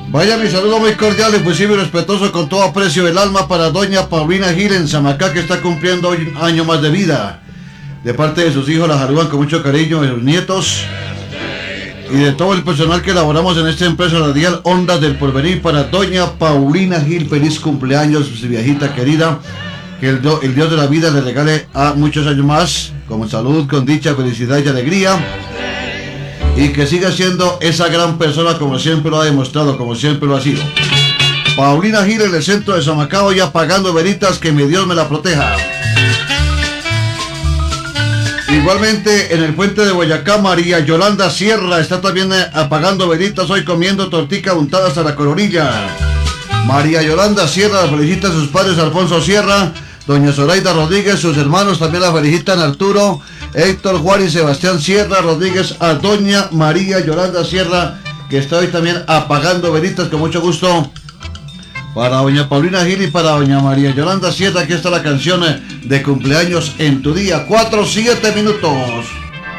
Vaya mi saludo muy cordial, efusivo y respetuoso con todo aprecio del alma para doña Paulina Gil en Samacá, que está cumpliendo hoy un año más de vida. De parte de sus hijos la saludan con mucho cariño, de sus nietos y de todo el personal que elaboramos en esta empresa radial Ondas del Porvenir para doña Paulina Gil. Feliz cumpleaños, viejita querida. Que el Dios de la vida le regale a muchos años más, con salud, con dicha, felicidad y alegría. Y que siga siendo esa gran persona como siempre lo ha demostrado, como siempre lo ha sido. Paulina Gil en el centro de Samacao, ya apagando velitas, que mi Dios me la proteja. Igualmente en el puente de Boyacá, María Yolanda Sierra está también apagando velitas, hoy comiendo tortica untada hasta la coronilla. María Yolanda Sierra la felicita a sus padres Alfonso Sierra, doña Zoraida Rodríguez, sus hermanos también la felicitan, Arturo, Héctor, Juan y Sebastián Sierra Rodríguez, a doña María Yolanda Sierra, que está hoy también apagando velitas con mucho gusto. Para doña Paulina Gil y para doña María Yolanda Sierra, aquí está la canción de cumpleaños en tu día, 4-7 minutos.